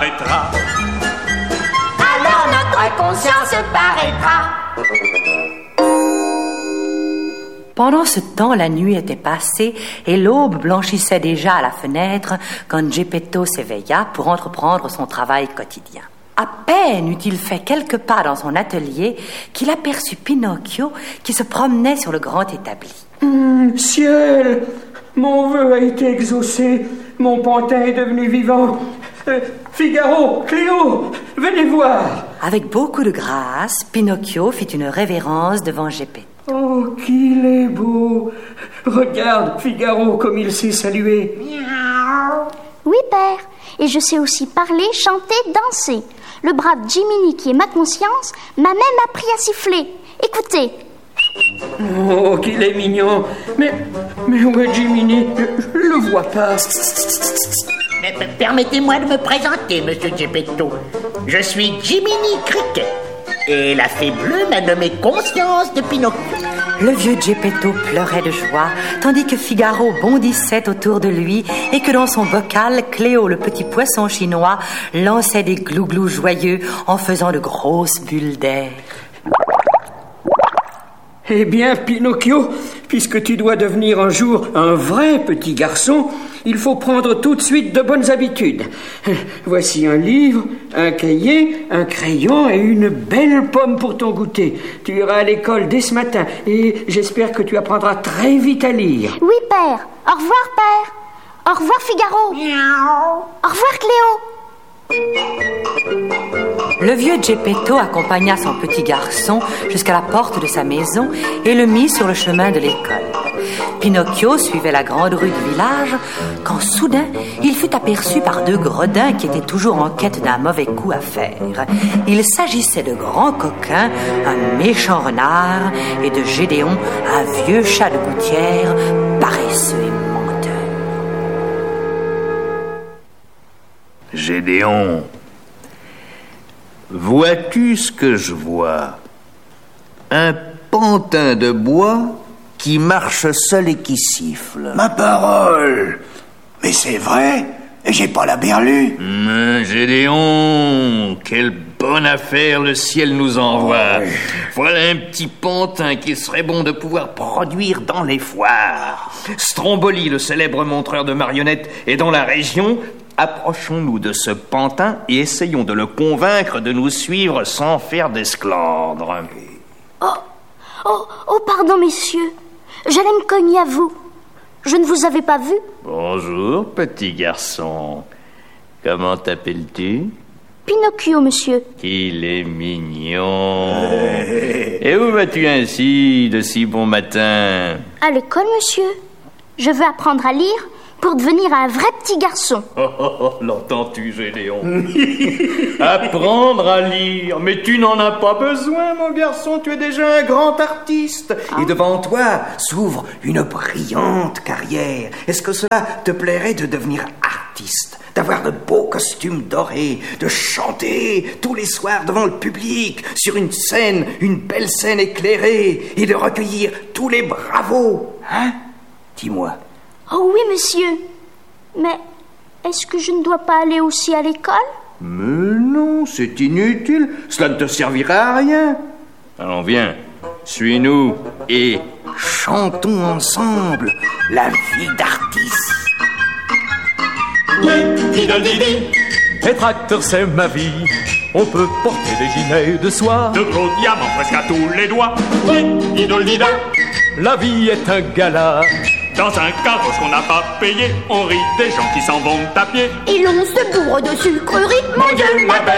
s'arrêtera. Alors notre conscience paraîtra. Pendant ce temps, la nuit était passée et l'aube blanchissait déjà à la fenêtre quand Geppetto s'éveilla pour entreprendre son travail quotidien. À peine eut-il fait quelques pas dans son atelier qu'il aperçut Pinocchio qui se promenait sur le grand établi. Ciel, mon vœu a été exaucé, mon pantin est devenu vivant. Figaro, Cléo, venez voir. Avec beaucoup de grâce, Pinocchio fit une révérence devant Geppetto. Oh, qu'il est beau! Regarde, Figaro, comme il sait saluer. Oui, père. Et je sais aussi parler, chanter, danser. Le brave Jiminy, qui est ma conscience, m'a même appris à siffler. Écoutez. Oh, qu'il est mignon. Mais où est Jiminy? Je le vois pas. Permettez-moi de me présenter, monsieur Geppetto. Je suis Jiminy Cricket. Et la fée bleue m'a nommé conscience de Pinocchio. Le vieux Geppetto pleurait de joie, tandis que Figaro bondissait autour de lui et que dans son bocal, Cléo, le petit poisson chinois, lançait des glouglous joyeux en faisant de grosses bulles d'air. Eh bien, Pinocchio, puisque tu dois devenir un jour un vrai petit garçon, il faut prendre tout de suite de bonnes habitudes. Voici un livre, un cahier, un crayon et une belle pomme pour ton goûter. Tu iras à l'école dès ce matin et j'espère que tu apprendras très vite à lire. Oui, père. Au revoir, père. Au revoir, Figaro. Miaou. Au revoir, Cléo. Le vieux Geppetto accompagna son petit garçon jusqu'à la porte de sa maison et le mit sur le chemin de l'école. Pinocchio suivait la grande rue du village quand soudain il fut aperçu par deux gredins qui étaient toujours en quête d'un mauvais coup à faire. Il s'agissait de grands coquins, un méchant renard, et de Gédéon, un vieux chat de gouttière, paresseux et menteur. Gédéon, vois-tu ce que je vois? Un pantin de bois qui marche seul et qui siffle. Ma parole! Mais c'est vrai, j'ai pas la berlue. Gédéon, quelle bonne affaire le ciel nous envoie. Voilà un petit pantin qu'il serait bon de pouvoir produire dans les foires. Stromboli, le célèbre montreur de marionnettes, est dans la région. Approchons-nous de ce pantin et essayons de le convaincre de nous suivre sans faire d'esclandre. Oh, pardon, messieurs. J'allais me cogner à vous. Je ne vous avais pas vu. Bonjour, petit garçon. Comment t'appelles-tu? Pinocchio, monsieur. Qu'il est mignon. Et où vas-tu ainsi de si bon matin? À l'école, monsieur. Je veux apprendre à lire pour devenir un vrai petit garçon. L'entends-tu, Gédéon? Apprendre à lire. Mais tu n'en as pas besoin, mon garçon. Tu es déjà un grand artiste. Et devant toi s'ouvre une brillante carrière. Est-ce que cela te plairait de devenir artiste? D'avoir de beaux costumes dorés, de chanter tous les soirs devant le public, sur une scène, une belle scène éclairée, et de recueillir tous les bravos? Hein? Dis-moi. Oh oui, monsieur. Mais est-ce que je ne dois pas aller aussi à l'école? Mais non, c'est inutile. Cela ne te servira à rien. Allons, viens. Suis-nous et chantons ensemble la vie d'artiste. Être acteur, c'est ma vie. On peut porter des gilets de soie, de gros diamants presque à tous les doigts. La vie est un gala. Dans un carrosse qu'on n'a pas payé, on rit des gens qui s'en vont à pied. Et l'on se bourre de sucreries, mon Dieu, ma belle.